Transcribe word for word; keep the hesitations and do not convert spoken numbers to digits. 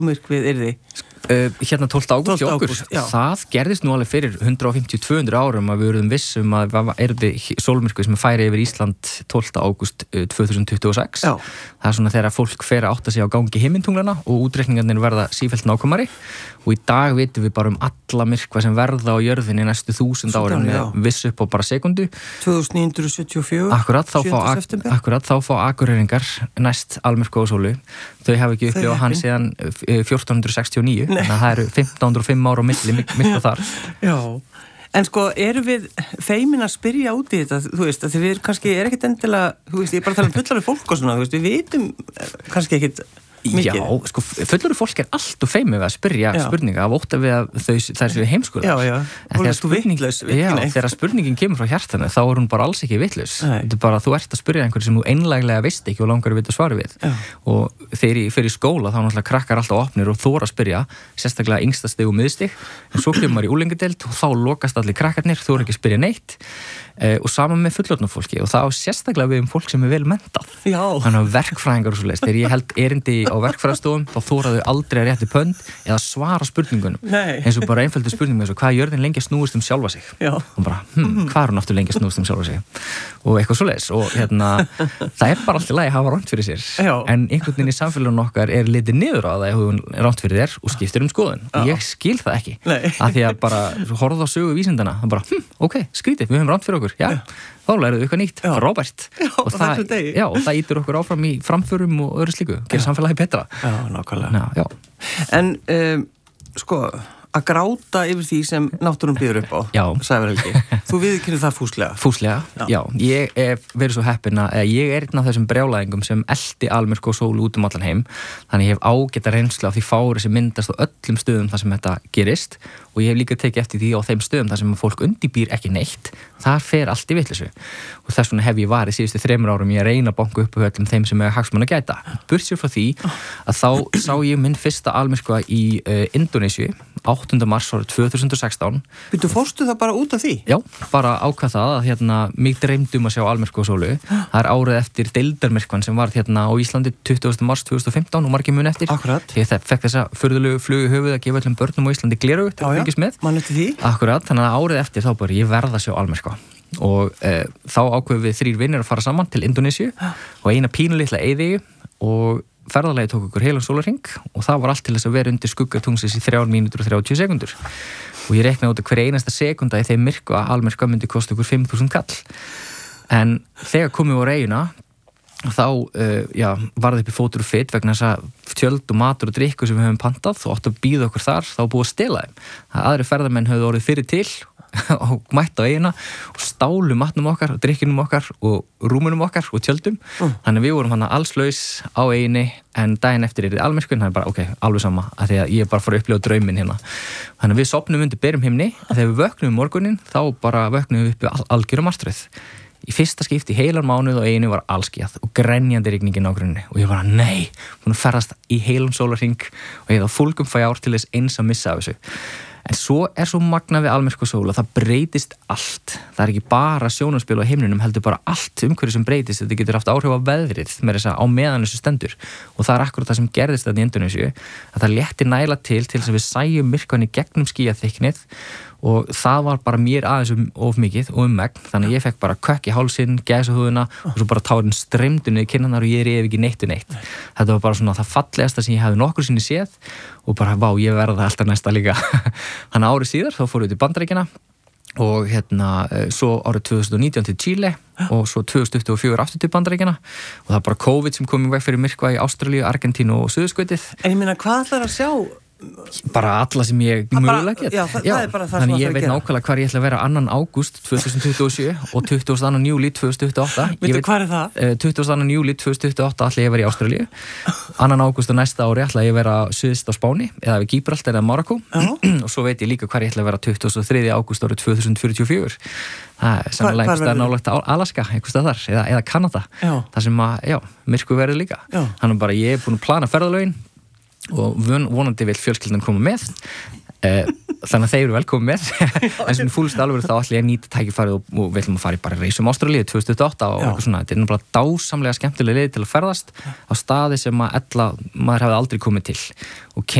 myrkvið yrði? Uh, hérna tólfta ágúst í okkur, það gerðist nú alveg fyrir hundrað fimmtíu til tvö hundruð árum að við verðum vissum að það erði sólmyrkvi sem færi yfir Ísland tólfta ágúst tvö þúsund tuttugu og sex. Já. Það er svona þegar fólk fer að átta sig á gangi himmintunglana og útreikningarnir verða sífellt nákvæmari og í dag vitum við bara um alla myrkva sem verða á jörðinni næstu þúsund árum með viss upp á bara sekundu. tvö þúsund níu hundruð sjötíu og fjögur, akkurat, þá fá, akkurat, þá fá Akureyringar næst almyrkva og sólu. Þau hafa ekki upplifað hann síðan fjórtán hundruð sextíu og níu. Þannig að það eru fimmtán hundruð og fimm ára á milli myrkva þar. Já, en sko, erum við feimin að spyrja út í þetta, þú veist, að við kannski er ekkit endilega, þú veist, ég er bara að tala um fullari fólk og svona, þú veist, við vitum kannski ekkit mikið. Já, sko, fullari fólk er allt og feimið við að spyrja já. spurninga af ótt að við að þau, þær séu heimskuðar. Já, já, og þú vitlaus. Já, þegar spurningin kemur frá hjartanu, þá er hún bara alls ekki vitlaus. Þetta er bara, þú ert að spyrja einhverju sem þú einlæglega veist ekki og langar að vita svari við. Já. Og þegar ég fer í skóla, þá náttúrulega krakkar alltaf opnir og þora að spyrja, sérstaklega yngsta stig og miðstig, en svo kemur maður í úlingardeild og þá lokast allir krakkarnir, þú er ekki að spyrja neitt. Uh, og saman með fullorðna fólki og það á sérstaklega við um fólk sem er vel mentað. Já. Þannig að verkfræðingar og svo leiðist, þegar ég held erindi á verkfræðastofum, þá þóraðu aldrei að rétti pönd eða svara spurningunum. Nei. Eins og bara einföldu spurningum eins og hvað er jörðin lengi að snúist um sjálfa sig. Já. Og bara, hm, hvað er hún aftur lengi að snúist um sjálfa sig? Og eitthvað svo leiðis og hérna, það er bara alltaf lagi að hafa rangt fyrir sér. Já. En einhvern veginn í samfélaginu okkar er litið niður á það ef hún er rangt fyrir þér og skiptir um skoðun. Ég skil það ekki. Af því að bara horfðu á sögu vísindana, það bara, hm, ok, skrítið, við höfum rangt fyrir okkur. Já, þá læruðu eitthvað nýtt, Robert. Já, og það, já, og það ítur okkur áfram í framförum og öðru slíku, gerir samfélagi betra. Já, nákvæmlega. Já, já. En, um, sko, að gráta yfir því sem náttúrun býður upp á, Sævar Helgi. Þú viðurkennir það fúslega? Fúslega, já. já. Ég hef verið svo heppin að ég er einn af þessum brjálæðingum sem elti almyrkva og sólu út um allan heim. Þannig ég hef ágæta reynslu af því fári sem myndast á öllum stöðum þar sem þetta gerist og ég hef líka tekið eftir því á þeim stöðum þar sem fólk undirbýr ekki neitt. Þar fer allt í vitleysu. Og þess vegna hef ég varið síðustu þremur árum ég að reyna að banka upp öllum þeim sem er hagsmuna að gæta. Burtsér frá því að þá sá ég minn fyrsta almyrkva í uh, Indónesíu áttunda mars árið tvö þúsund og sextán. Þú fórstu það bara út af því? Já, bara ákvað það að hérna, mig dreymdi um að sjá almyrkva og sólu. Það er árið eftir deildarmyrkvan sem var hérna á Íslandi tuttugasta mars tvö þúsund og fimmtán og margir mun eftir. Akkurat. Ég fekk þessa furðulegu flugu í höfuð að gefa öllum börnum á Íslandi gleraugu til að fylgjast með. Man eftir því. Akkurat, þannig að árið eftir þá bara ég verð að sjá almyrkva. Og e, þá ákveðum við þrír vinnir að fara saman til Indónesíu og eina pínulitla eyðieyju og ferðalagi tók okkur heilan sólarhring og það var allt til þess að vera undir skuggatungsins í þrjár mínútur og þrjátíu sekundur og ég reiknaði út að hver einasta sekunda í þeim myrkva almyrkva myndi kosta okkur fimm þúsund kall en þegar komum við á eyjuna þá uh, já, var það upp í fótur og fit vegna þess að tjöld og matur og drykku sem við höfum pantað og áttu að bíða okkur þar þá búið að stela þeim. Það aðri ferðamenn höfðu orðið fyrir til og mætt á eyjuna og stálu matnum okkar og drykkinum okkar og rúmunum okkar og tjöldum. Mm. Þannig að við vorum hann allslaus á eyjunni en daginn eftir er þið almyrkvinn, það er bara ok, alveg sama að því að ég er bara fór að upplifa drauminn hérna. Þannig að við sopnum undir berum himni en þegar við vöknum morgunin þá bara vöknum við upp við algjöra martröð. Í fyrsta skipti heilan mánuð og eyjunni var allskjað og grenjandi rigningin á grunni og ég var að nei, búin að ferðast í heilan sólarhring og ég þá fólkum fjár til þess eins að missa af þessu. En svo er svo magnað við almyrkva og sólu að það breytist allt. Það er ekki bara sjónarspil á himninum, heldur bara allt umhverju sem breytist. Þetta getur haft áhrif á veðrið með þess að á meðan þessu stendur. Og það er akkurat það sem gerðist þarna í Indónesíu, að það létti næla til til þess að við sæjum myrkvann í gegnum skýjaþykknið og það var bara mér aðeins um of mikið og um megn, þannig að ég fekk bara kökk í hálsinn, gæsahúðina og svo bara tárin streymdu niður kinnarnar og ég ref ekki neitt og neitt. Þetta var bara svona það fallegasta sem ég hefði nokkur sinni séð og bara vá, ég verða það alltaf næsta líka. Þannig að árið síðar þá fórum við til Bandaríkjanna og hérna svo árið tvö þúsund og nítján til Chile og svo tvö þúsund tuttugu og fjögur aftur til Bandaríkjanna og það er bara COVID sem kom í veg fyrir myrkva í Ástralíu, Argentínu og Suðurskautið. En ég meina, hvað ætlar að sjá? Bara alla sem ég mögulega get. Já, það, já, það er bara það þannig ég veit nákvæmlega hvar ég ætla að vera annan ágúst tvö þúsund tuttugu og sjö og tuttugasta og annan júlí tvö þúsund tuttugu og átta. Veitu, hvað er það? tuttugasta og annan júlí tvö þúsund tuttugu og átta ætla ég að vera í Ástralíu. Annan ágúst og næsta ári ætla ég að vera syðst á Spáni eða við Gíbraltar eða Marokkó. Og svo veit ég líka hvar ég ætla að vera tuttugasta og þriðja ágúst árið tvö þúsund fjörutíu og fjögur. Það er sannlega einhvers staðar nálægt Alaska, einhvers staðar þar, eða, eða Kanada. Það sem að, já, myrkvi verður líka. Þannig bara ég er búin að plana ferðalögin og vonandi vil fjölskyldan koma með. Eh, þannig að þeir eru velkomin með en sem fúlst alveg þá ætla ég að nýta tækifærið og, og við ætlum að fara í bara reisum Ástralíu tvö þúsund tuttugu og átta og eitthvað svona, þetta er náttúrulega dásamlega skemmtilega leið til að ferðast á staði sem að ella maður hefði aldrei komið til og